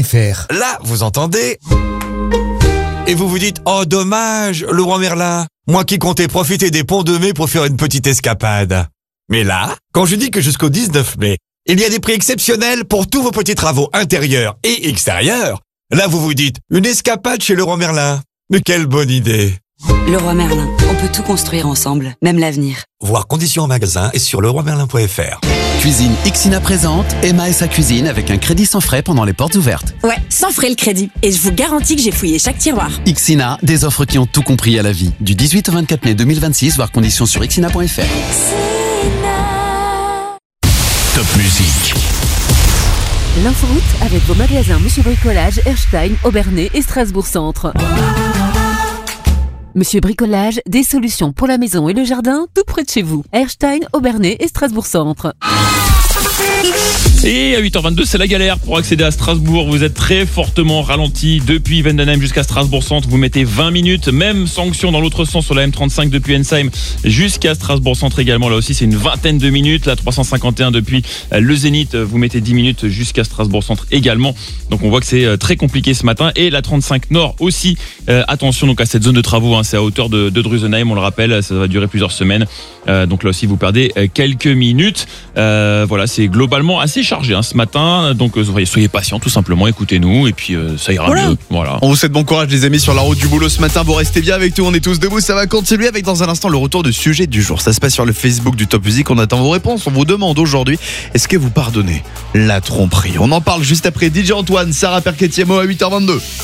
Roi-Merlin.fr. Là, vous entendez? Et vous vous dites, oh dommage, le roi Merlin. Moi qui comptais profiter des ponts de mai pour faire une petite escapade. Mais là, quand je dis que jusqu'au 19 mai, il y a des prix exceptionnels pour tous vos petits travaux intérieurs et extérieurs, là vous vous dites, une escapade chez le roi Merlin. Mais quelle bonne idée! Le roi Merlin, on peut tout construire ensemble, même l'avenir. Voir conditions en magasin et sur leroimerlin.fr. Cuisine Ixina présente Emma et sa cuisine avec un crédit sans frais pendant les portes ouvertes. Ouais, sans frais le crédit. Et je vous garantis que j'ai fouillé chaque tiroir. Ixina, des offres qui ont tout compris à la vie. Du 18 au 24 mai 2026, voir conditions sur ixina.fr. Top Musique. L'inforoute avec vos magasins Monsieur Bricolage, Erstein, Aubernais et Strasbourg Centre. Monsieur Bricolage, des solutions pour la maison et le jardin tout près de chez vous. Erstein, Aubernais et Strasbourg Centre. Et à 8h22, c'est la galère pour accéder à Strasbourg. Vous êtes très fortement ralenti depuis Vendenheim jusqu'à Strasbourg Centre. Vous mettez 20 minutes, même sanction dans l'autre sens sur la M35 depuis Ensheim jusqu'à Strasbourg Centre également. Là aussi, c'est une vingtaine de minutes. La 351 depuis le Zénith, vous mettez 10 minutes jusqu'à Strasbourg Centre également. Donc on voit que c'est très compliqué ce matin. Et la 35 Nord aussi. Attention donc à cette zone de travaux. C'est à hauteur de Drusenheim, on le rappelle. Ça va durer plusieurs semaines. Donc là aussi, vous perdez quelques minutes. Voilà, c'est globalement assez chargé ce matin, donc soyez patients tout simplement, écoutez-nous et puis ça ira mieux. Voilà. On vous souhaite bon courage les amis sur la route du boulot ce matin, vous restez bien avec nous, on est tous debout, ça va continuer avec dans un instant le retour du sujet du jour. Ça se passe sur le Facebook du Top Music, on attend vos réponses, on vous demande aujourd'hui, est-ce que vous pardonnez la tromperie? On en parle juste après DJ Antoine, Sarah Perquet-Thiemo à 8h22.